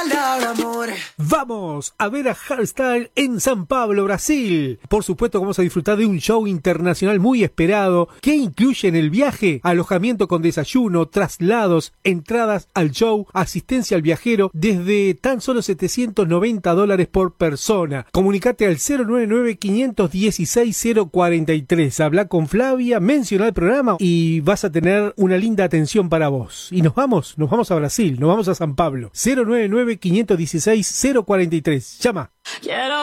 Vamos a ver a Hardstyle en San Pablo, Brasil. Por supuesto, vamos a disfrutar de un show internacional muy esperado que incluye en el viaje alojamiento con desayuno, traslados, entradas al show, asistencia al viajero desde tan solo $790 por persona. Comunicate al 099-516-043. Habla con Flavia, menciona el programa y vas a tener una linda atención para vos. Y nos vamos a Brasil, nos vamos a San Pablo. 099-516-043. Llama.